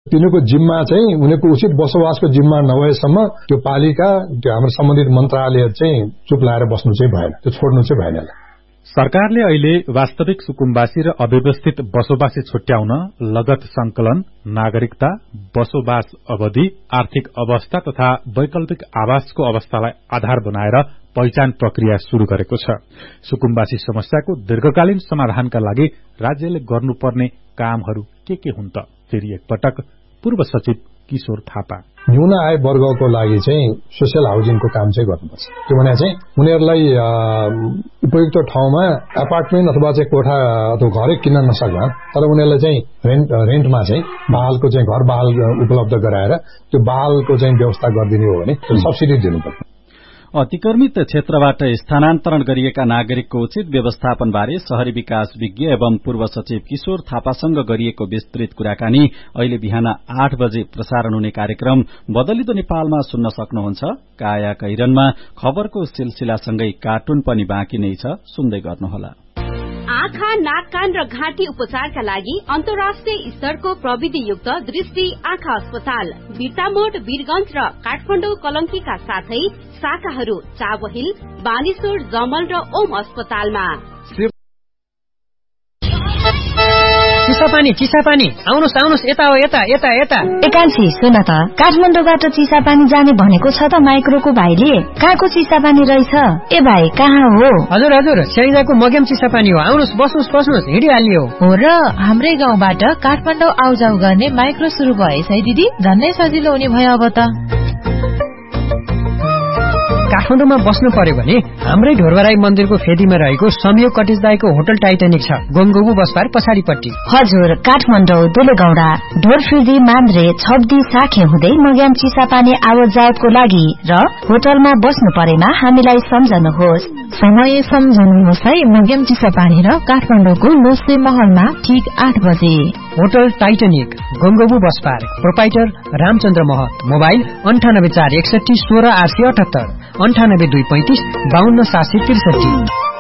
तिनीहरूको जिम्मा चाहिँ उनीहरूको उचित बसोबासको जिम्मा नभएसम्म त्यो पालिका त्यो हाम्रो सम्बन्धित मन्त्रालय चाहिँ चुप लाएर बस्नु चाहिँ भएन, त्यो छोड्नु चाहिँ भएन। सरकारले अहिले वास्तविक सुकुम्बासी र अव्यवस्थित बसोबासी छुट्याउन लगत संकलन, नागरिकता, बसोबास अवधि, आर्थिक अवस्था तथा वैकल्पिक आवासको अवस्थालाई आधार बनाएर पहिचान प्रक्रिया शुरू गरेको छ। सुकुम्बासी समस्याको दीर्घकालीन समाधानका लागि राज्यले गर्नुपर्ने कामहरू के हुन् त? फेरि एकपटक पूर्व सचिव किशोर थापा। न्यून आय वर्गको लागि चाहिँ सोशल हाउसिङको काम चाहिँ गर्नुपर्छ। त्यो भने चाहिँ उनीहरूलाई उपयुक्त ठाउँमा अपार्टमेन्ट अथवा चाहिँ कोठा अथवा घरै किन्न नसक्ला, तर उनीहरूलाई चाहिँ रेन्टमा चाहिँ बहालको चाहिँ घर बहाल उपलब्ध गराएर त्यो बहालको चाहिँ व्यवस्था गरिदिने हो भने सब्सिडी दिनुपर्छ। अतिक्रमित क्षेत्रबाट स्थानान्तरण गरिएका नागरिकको उचित व्यवस्थापनबारे शहरी विकास विज्ञ एवं पूर्व सचिव किशोर थापासँग गरिएको विस्तृत कुराकानी अहिले बिहान 8 बजे प्रसारण हुने कार्यक्रम बदलिदो नेपालमा सुन्न सक्नुहुन्छ। काया कैरनमा खबरको सिलसिलासँगै कार्टुन पनि बाँकी नै छ, सुन्दै गर्नुहोला। आँखा, नाक, कान र घाँटी उपचारका लागि अन्तर्राष्ट्रिय स्तरको प्रविधियुक्त दृष्टि आँखा अस्पताल बिर्तामोड, वीरगंज र काठमाडौँ कलंकीका साथै शाखाहरू चाबहिल, बानेश्वर, जमल र ओम अस्पतालमा। चिसापानी आउनुहोस् यता हो, यता। एकान्छी सुन त, काठमाडौँबाट चिसापानी जाने भनेको छ त माइक्रोको भाइले। कहाँको चिसापानी रहेछ? ए भाइ कहाँ हो? हजुर स्याइदाको मग्याम चिसापानी हो। आउनुहोस्, बस्नुहोस्, हिँडिहालियो हो। र हाम्रै गाउँबाट काठमाडौँ आउजाउ गर्ने माइक्रो शुरू भएछ है दिदी, झन्नै सजिलो हुने भयो अब त। काठमाडौँमा बस्नु पर्यो भने हाम्रै ढोरबराई मन्दिरको फेदीमा रहेको संयोग कटेज दाईको होटल टाइटानिक छ, गोमगोबु बसपार पछाडिपट्टि। हजुर, काठमाडौँ दुलेगौडा ढोरफिर्दी मान्द्रे छब्दी साखे हुँदै मग्याम चिसापानी आवत जावतको लागि र होटलमा बस्नु परेमा हामीलाई सम्झनुहोस्। समय सम्झनुहोस् है। मग्याम चिसापानी र काठमाडौँको लोसे महलमा ठीक 8 बजे। होटल टाइटानिक गोमगोबु बसपार, प्रोपाइटर रामचन्द्र महत। मोबाइल 9841 16 878, 9825 52 763।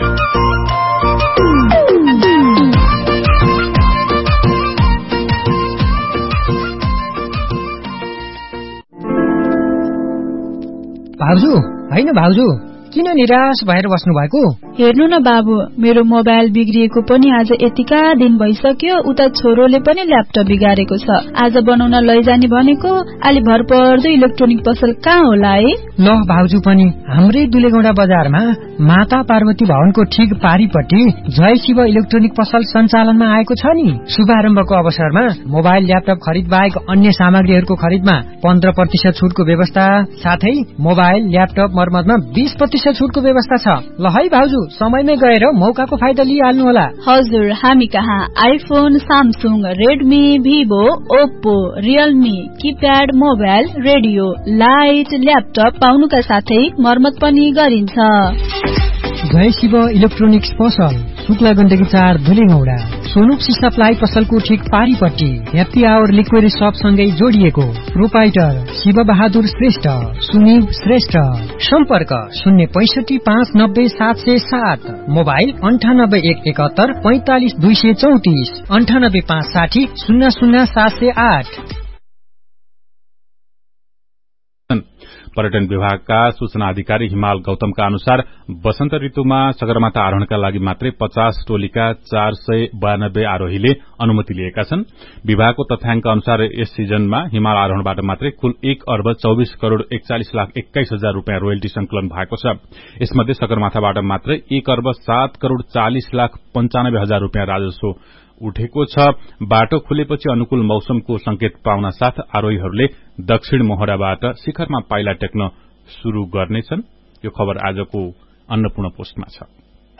भाउजू किन निराश भएर बस्नु भएको? हेर्नु न बाबु, मेरो मोबाइल बिग्रिएको पनि आज यतिका दिन भइसक्यो। उता छोरोले पनि ल्यापटप बिगारेको छ। आज बनाउन लैजाने भनेको, अलि भरपर्दो इलेक्ट्रोनिक पसल कहाँ होला है? ल भाउजू पनि हाम्रै दुलेगौडा बजारमा माता पार्वती भवनको ठीक पारीपट्टि जय शिव इलेक्ट्रोनिक पसल सञ्चालनमा आएको छ नि। शुभारम्भको अवसरमा मोबाइल ल्यापटप खरिद बाहेक अन्य सामग्रीहरूको खरिदमा 15% छुटको व्यवस्था, साथै मोबाइल ल्यापटप मर्मतमा 20% छुटको व्यवस्था छ। ल है भाउजू, समयमै गएर मौकाको फाइदा लिइहाल्नु होला। हजुर, हामी कहाँ iPhone, Samsung, Redmi, Vivo, Oppo, Realme, keypad mobile, radio, light, laptop पाउनुका साथै मर्मत पनि गरिन्छ। जय शिव इलेक्ट्रोनिक्स पसल, शुक्ला गण्डकी 4 दुलेगौडा। सोनुक्सी सप्लाई पसलको ठीक पारीपट्टि ह्याप्पी आवर लिक्विड शप सँगै जोडिएको। प्रोपाइटर शिव बहादुर श्रेष्ठ, सुनिल श्रेष्ठ। सम्पर्क 065 590 707, मोबाइल 98 171 45 234, 98 560 00 708। पर्यटन विभागका सूचना अधिकारी हिमाल गौतमका अनुसार वसन्त ऋतुमा सगरमाथा आरोहणका लागि मात्रै 50 टोलीका 492 आरोहीले अनुमति लिएका छन्। विभागको तथ्याङ्क अनुसार यस सिजनमा हिमाल आरोहणबाट मात्रै कुल 1 अर्ब 24 करोड़ 41 लाख 21 हजार रूपियाँ रोयल्टी संकलन भएको छ। यसमध्ये सगरमाथाबाट मात्रै 1 अर्ब 7 करोड़ 40 लाख 95 हजार रूपियाँ राजस्व उठेको छ। बाटो खुलेपछि अनुकूल मौसमको संकेत पाउन साथ आरोहीहरूले दक्षिण मोहडाबाट शिखरमा पाइला टेक्न शुरू गर्नेछन्। यो खबर आजको अन्नपूर्ण पोस्टमा छ।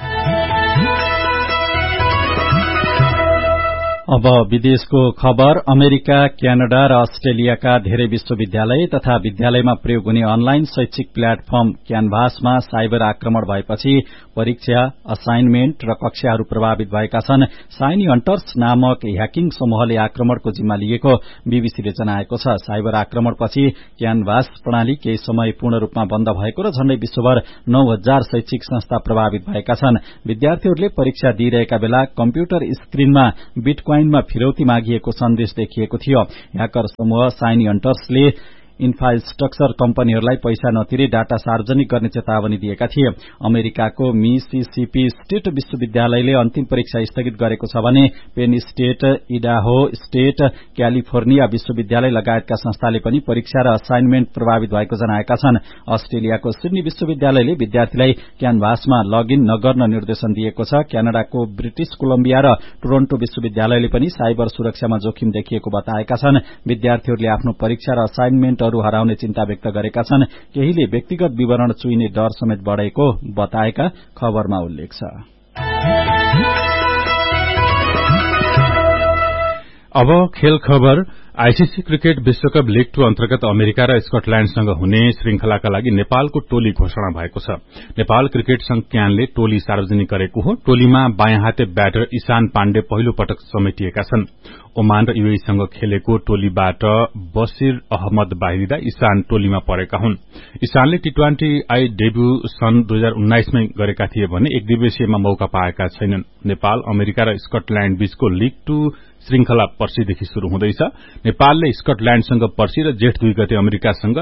अब विदेशको खबर। अमेरिका, क्यानाडा र अस्ट्रेलियाका धेरै विश्वविद्यालय तथा विद्यालयमा प्रयोग हुने अनलाइन शैक्षिक प्लेटफर्म क्यानभासमा साइबर आक्रमण भएपछि परीक्षा, असाइनमेन्ट र कक्षाहरू प्रभावित भएका छन्। साइनी हन्टर्स नामक ह्याकिङ समूहले आक्रमणको जिम्मा लिएको बीबीसीले जनाएको छ। साइबर आक्रमणपछि क्यानभास प्रणाली केही समय पूर्ण रूपमा बन्द भएको र झण्डै विश्वभर 9000 शैक्षिक संस्था प्रभावित भएका छन्। विद्यार्थीहरूले परीक्षा दिइरहेका बेला कम्प्युटर स्क्रिनमा बिटकोइन बिटकोइनमा फिरौती मागिएको सन्देश देखिएको थियो। ह्याकर समूह शाइनी हन्टर्सले इन्फ्रास्ट्रक्चर कम्पनीहरूलाई पैसा नतिरी डाटा सार्वजनिक गर्ने चेतावनी दिएका थिए। अमेरिकाको मिसिसिपी स्टेट विश्वविद्यालयले अन्तिम परीक्षा स्थगित गरेको छ भने Penn State, Idaho state, California विश्वविद्यालय लगायतका संस्थाले पनि परीक्षा र असाइनमेन्ट प्रभावित भएको जनाएका छन्। अस्ट्रेलियाको सिडनी विश्वविद्यालयले विद्यार्थीलाई क्यानभासमा लगइन नगर्न निर्देशन दिएको छ। क्यानाडाको ब्रिटिश कोलम्बिया र टोरन्टो विश्वविद्यालयले पनि साइबर सुरक्षामा जोखिम देखिएको बताएका छन्। विद्यार्थीहरूले आफ्नो परीक्षा र असाइनमेन्ट हराउने चिन्ता व्यक्त गरेका छन्। केहीले व्यक्तिगत विवरण चुइने डर समेत बढ़ेको बताएका खबरमा उल्लेख छ। अब खेल खबर। आईसीसी क्रिकेट विश्वकप लीग 2 अन्तर्गत अमेरिका र स्कटल्याण्डसँग हुने श्रृंखलाका लागि नेपालको टोली घोषणा भएको छ। नेपाल क्रिकेट संघ क्यानले टोली सार्वजनिक गरेको हो। टोलीमा बायाँ हाते ब्याटर ईशान पाण्डे पहिलो पटक समेटिएका छन्। ओमान र यूएईसँग खेलेको टोलीबाट बसिर अहमद बाहिरिँदा ईशान टोलीमा परेका हुन्। ईशानले टी20 डेब्यू सन् 2019 मै गरेका थिए भने एक दिवसीयमा मौका पाएका छैनन्। नेपाल, अमेरिका र स्कटल्याण्ड बीचको लीग 2 श्रृंखला पर्सीदेखि शुरू हुँदैछ। नेपालले स्कटल्याण्डसँग पर्सी र जेठ 2 गते अमेरिकासँग,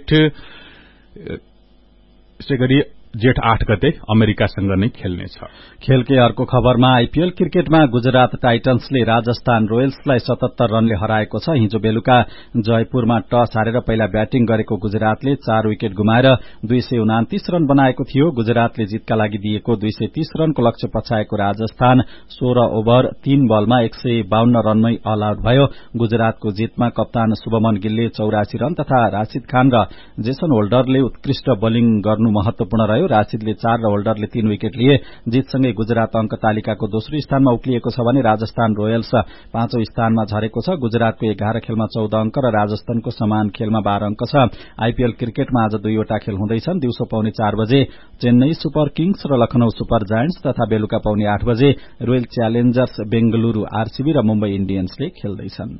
जेठ 8 गते अमेरिकासँग नै खेल्नेछ। खेलकै अर्को खबरमा आईपीएल क्रिकेटमा गुजरात टाइटन्सले राजस्थान रोयल्सलाई 77 रनले हराएको छ। हिजो बेलुका जयपुरमा टस हारेर पहिला ब्याटिङ गरेको गुजरातले 4 विकेट गुमाएर 229 रन बनाएको थियो। गुजरातले जितका लागि दिएको 230 रनको लक्ष्य पछाएको राजस्थान 16 ओभर 3 बलमा 152 रनमै अल आउट भयो। गुजरातको जितमा कप्तान शुभमन गिलले 84 रन तथा राशिद खान र जेसन होल्डरले उत्कृष्ट बोलिङ गर्नु महत्वपूर्ण रह्यो। राशिदले 4 र होल्डरले 3 विकेट लिए। जितसँगै गुजरात अंक तालिकाको दोस्रो स्थानमा उक्लिएको छ भने राजस्थान रोयल्स 5औं स्थानमा झरेको छ। गुजरातको 11 खेलमा 14 अंक र राजस्थानको समान खेलमा 12 अंक छ। आईपीएल क्रिकेटमा आज 2वटा खेल हुँदैछन्। दिउँसो पौने 4 बजे चेन्नई सुपर किङ्स र लखनऊ सुपर जायन्ट्स तथा बेलुका पौने 8 बजे रोयल च्यालेन्जर्स बेंगलुरू आरसीबी र मुम्बई इण्डियन्सले खेल्दैछन्।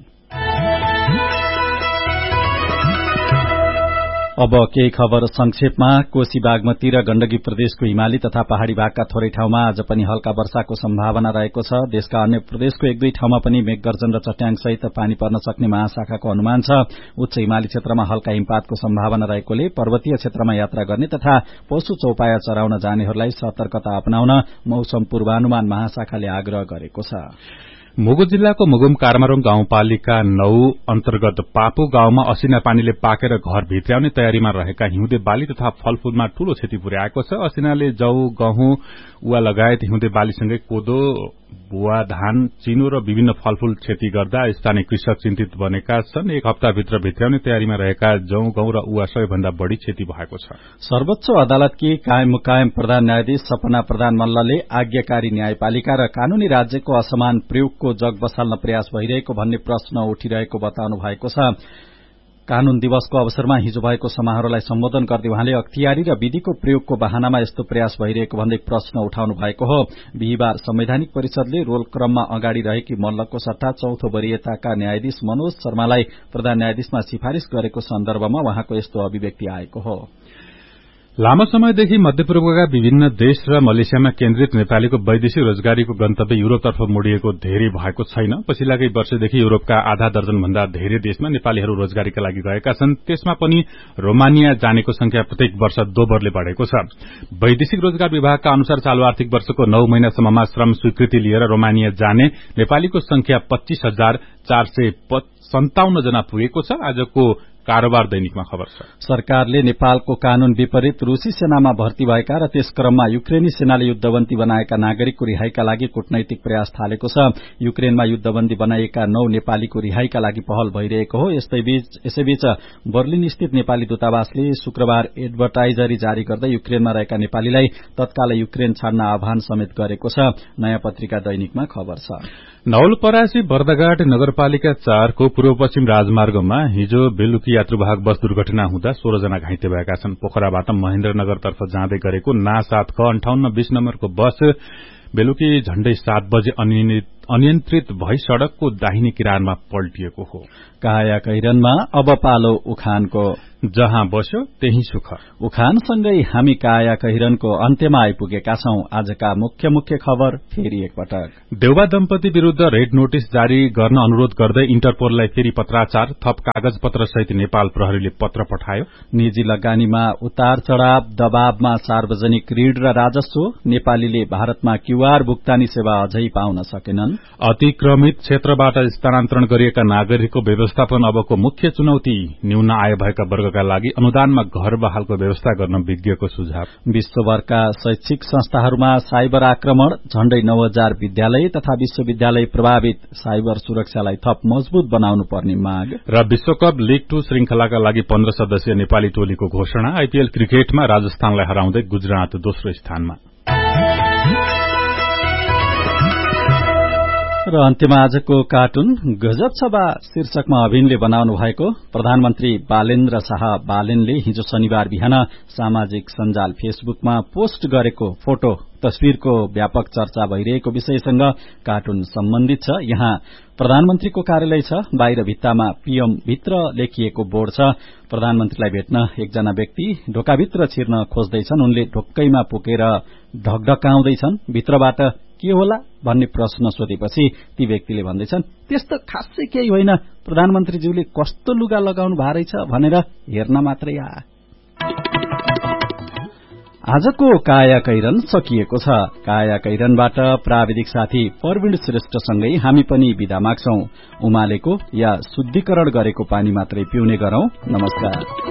अब केही खबर संक्षेपमा। कोशी, बागमती र गण्डकी प्रदेशको हिमाली तथा पहाड़ी भागका थोरै ठाउँमा आज पनि हल्का वर्षाको सम्भावना रहेको छ। देशका अन्य प्रदेशको 1-2 ठाउँमा पनि मेघगर्जन र चट्याङ सहित पानी पर्न सक्ने महाशाखाको अनुमान छ। उच्च हिमाली क्षेत्रमा हल्का हिमपातको सम्भावना रहेकोले पर्वतीय क्षेत्रमा यात्रा गर्ने तथा पशु चौपाया चराउन जानेहरूलाई सतर्कता अपनाउन मौसम पूर्वानुमान महाशाखाले आग्रह गरेको छ। मुगु जिल्लाको मुगुम कारमारोङ गाउँपालिका 9 अन्तर्गत पापु गाउँमा असिना पानीले पाकेर घर भित्र्याउने तयारीमा रहेका हिउँदे बाली तथा फलफूलमा ठूलो क्षति पुर्याएको छ। असिनाले जौ, गहुँ, उवा लगायत हिउँदे बालीसँगै कोदो, बुवा, धान, चिनो र विभिन्न फलफूल क्षति गर्दा स्थानीय कृषक चिन्तित बनेका छन्। एक हप्ताभित्र भित्र्याउने तयारीमा रहेका जौ, गहुँ र उवा सबैभन्दा बढ़ी क्षति भएको छ। सर्वोच्च अदालतकी कायम मुकायम प्रधान न्यायाधीश सपना प्रधान मल्लले आज्ञाकारी न्यायपालिका र कानूनी राज्यको असमान प्रयोगको जग बसाल्न प्रयास भइरहेको भन्ने प्रश्न उठिरहेको बताउनु भएको छ। कानून दिवसको अवसरमा हिजो भएको समारोहलाई सम्बोधन गर्दै उहाँले अख्तियारी र विधिको प्रयोगको बहानामा यस्तो प्रयास भइरहेको भन्दै प्रश्न उठाउनु भएको हो। बिहिबार संवैधानिक परिषदले रोल क्रममा अगाडि रहेकी मल्लको सट्टा चौथो वरियताका न्यायाधीश मनोज शर्मालाई प्रधान न्यायाधीशमा सिफारिश गरेको सन्दर्भमा उहाँको यस्तो अभिव्यक्ति आएको हो। लामो समयदेखि मध्यपूर्वका विभिन्न देश र मलेसियामा केन्द्रित नेपालीको वैदेशिक रोजगारीको गन्तव्य युरोपतर्फ मोडिएको धेरै भएको छैन। पछिल्ला केही वर्षदेखि युरोपका आधा दर्जनभन्दा धेरै देशमा नेपालीहरू रोजगारीका लागि गएका छन्। त्यसमा पनि रोमानिया जानेको संख्या प्रत्येक वर्ष दोब्बरले बढ़ेको छ। वैदेशिक रोजगार विभागका अनुसार चालू आर्थिक वर्षको 9 महिनासम्ममा श्रम स्वीकृति लिएर रोमानिया जाने नेपालीको संख्या 25,457 जना पुगेको छ। आजको कारोबार दैनिकमा खबर छ। सरकारले नेपालको कानून विपरीत रूसी सेनामा भर्ती भएका र त्यस क्रममा युक्रेनी सेनाले युद्धबन्दी बनाएका नागरिकको रिहाईका लागि कूटनैतिक प्रयास थालेको छ। युक्रेनमा युद्धबन्दी बनाइएका 9 नेपालीको रिहाईका लागि पहल भइरहेको हो। यसैबीच बर्लिन स्थित नेपाली दूतावासले शुक्रबार एडभर्टाइजरी जारी गर्दै युक्रेनमा रहेका नेपालीलाई तत्काल युक्रेन छाड्न आह्वान समेत गरेको छ। नयाँ पत्रिका दैनिकमा खबर छ। नवलपरासी बर्दघाट नगरपालिका 4 को पूर्व पश्चिम राजमार्गमा हिजो बेलुकी यात्रुवाहक बस दुर्घटना हुँदा 16 जना घाइते भएका छन्। पोखराबाट महेन्द्रनगरतर्फ जाँदै गरेको ना 7 ख 5820 नम्बरको बस बेलुकी झण्डै 7 बजे अनियमित अनियन्त्रित भई सड़कको दाहिने किनारमा पल्टिएको हो। काया कैरनमा अब पालो उखानको। जहाँ बस्यो त्यही सुख। उखानसँगै हामी काया कैरनको अन्त्यमा आइपुगेका छौं। आजका मुख्य मुख्य खबर फेरि एकपटक। देउबा दम्पति विरूद्ध रेड नोटिस जारी गर्न अनुरोध गर्दै इन्टरपोललाई फेरि पत्राचार। थप कागज पत्र सहित नेपाल प्रहरीले पत्र पठायो। निजी लगानीमा उतार चढ़ाव, दबावमा सार्वजनिक ऋण र राजस्व। नेपालीले भारतमा क्यूआर भुक्तानी सेवा अझै पाउन सकेनन्। अतिक्रमित क्षेत्रबाट स्थानान्तरण गरिएका नागरिकको व्यवस्थापन अबको मुख्य चुनौती। न्यून आय भएका वर्गका लागि अनुदानमा घर बहालको व्यवस्था गर्न विज्ञको सुझाव। विश्वभरका शैक्षिक संस्थाहरूमा साइबर आक्रमण। झण्डै 9000 विद्यालय तथा विश्वविद्यालय प्रभावित। साइबर सुरक्षालाई थप मजबूत बनाउनु पर्ने माग। र विश्वकप लीग 2 श्रृंखलाका लागि 15 सदस्यीय नेपाली टोलीको घोषणा। आईपीएल क्रिकेटमा राजस्थानलाई हराउँदै गुजरात दोस्रो स्थानमा। र अन्त्यमा आजको कार्टुन गजब छ बा शीर्षकमा अभिनले बनाउनु भएको प्रधानमन्त्री बालेन्द्र शाह बालेनले हिजो शनिबार बिहान सामाजिक सञ्जाल फेसबुकमा पोस्ट गरेको फोटो तस्विरको व्यापक चर्चा भइरहेको विषयसँग कार्टुन सम्बन्धित छ। यहाँ प्रधानमन्त्रीको कार्यालय छ। बाहिर भित्तामा पीएम भित्र लेखिएको बोर्ड छ। प्रधानमन्त्रीलाई भेट्न एकजना व्यक्ति ढोकाभित्र छिर्न खोज्दैछन्। उनले ढोक्कैमा पुगेर ढकढकाउँदैछन्। भित्रबाट के होला भन्ने प्रश्न सोधेपछि ती व्यक्तिले भन्दैछन्, त्यस्तो खासै केही होइन, प्रधानमन्त्रीज्यूले कस्तो लुगा लगाउनु भारै छ भनेर हेर्न मात्रै आ। आजको काया कैरन सकिएको छ। काया कैरनबाट प्राविधिक साथी परवीण श्रेष्ठसँगै हामी पनि बिदा माग्छौं। उमालेको या शुद्धिकरण गरेको पानी मात्रै पिउने गरौं। नमस्कार।